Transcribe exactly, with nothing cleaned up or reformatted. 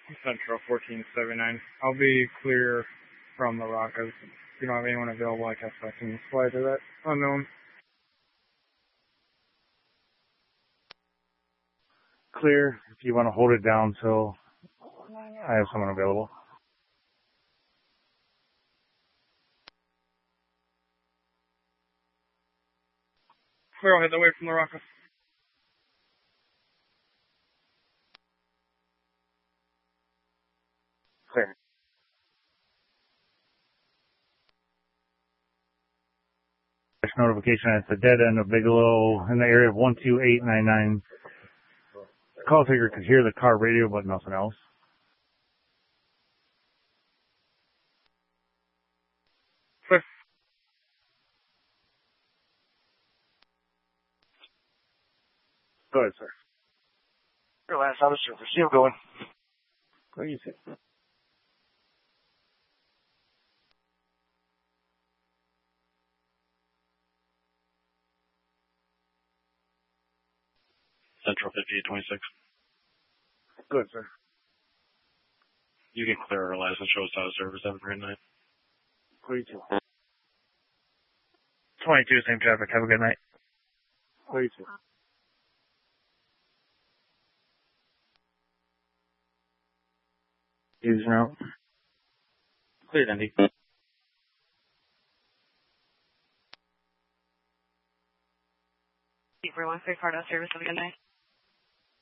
Central fourteen seventy-nine. I'll be clear from the Rockas. If you don't have anyone available, I guess I can fly to that unknown. Clear. If you want to hold it down till I have someone available. Clear, I'll head away from the Rockas. Clear. Notification at the dead end of Bigelow in the area of one two eight nine nine. Call figure could hear the car radio, but nothing else. Clear. Go ahead, sir. Your last out of service. You going? What do you say? Central fifty-eight twenty-six. Good, sir. You can clear our license show us out of service. Have a great night. twenty-two. twenty-two, same traffic. Have a good night. twenty-two. Using out. Cleared, Andy. Everyone, free card out of service. Have a good night.